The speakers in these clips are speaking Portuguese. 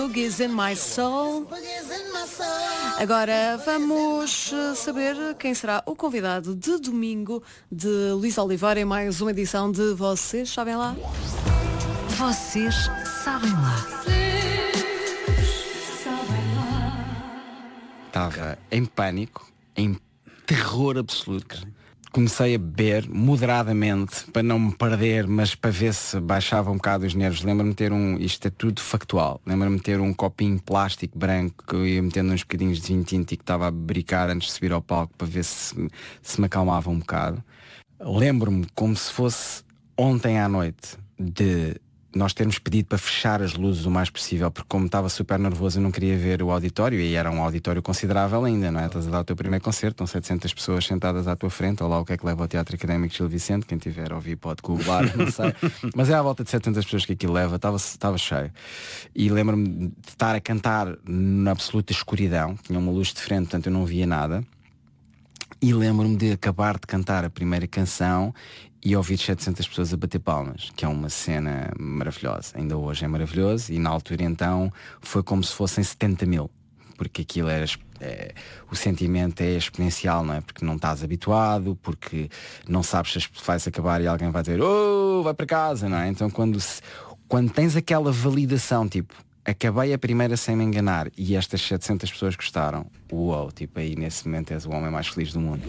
Boogies in My Soul. Agora vamos saber quem será o convidado de domingo de Luís Oliveira em mais uma edição de Vocês Sabem Lá. Vocês sabem lá. Estava em pânico, em terror absoluto. Comecei a beber moderadamente para não me perder, mas para ver se baixava um bocado os nervos. Lembro-me de ter isto é tudo factual, lembro-me de ter um copinho de plástico branco que eu ia metendo uns bocadinhos de vinho tinto e que estava a brincar antes de subir ao palco para ver se me acalmava um bocado. Lembro-me como se fosse ontem à noite de nós termos pedido para fechar as luzes o mais possível, porque como estava super nervoso eu não queria ver o auditório, e era um auditório considerável ainda, não é? Estás a dar o teu primeiro concerto, estão 700 pessoas sentadas à tua frente, ou lá o que é que leva ao Teatro Académico de Gil Vicente, quem tiver a ouvir pode googlar, não sei, mas é à volta de 700 pessoas que aquilo leva, estava cheio. E lembro-me de estar a cantar na absoluta escuridão, tinha uma luz de frente, portanto eu não via nada, e lembro-me de acabar de cantar a primeira canção e ouvir 700 pessoas a bater palmas, que é uma cena maravilhosa. Ainda hoje é maravilhoso, e na altura então foi como se fossem 70 mil, porque aquilo era o sentimento é exponencial, não é? Porque não estás habituado, porque não sabes se vais acabar e alguém vai dizer vai para casa, não é? Então quando tens aquela validação, tipo, acabei a primeira sem me enganar e estas 700 pessoas gostaram, tipo, aí nesse momento és o homem mais feliz do mundo.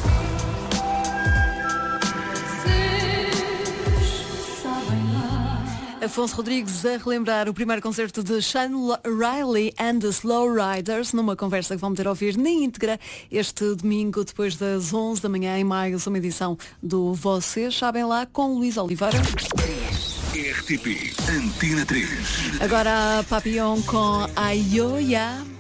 Afonso Rodrigues a relembrar o primeiro concerto de Sean Riley and the Slow Riders, numa conversa que vão ter a ouvir na íntegra este domingo, depois das 11 da manhã, em mais uma edição do Vocês Sabem Lá, com Luís Oliveira. RTP Antena 3. Agora Papillon com Ayoya.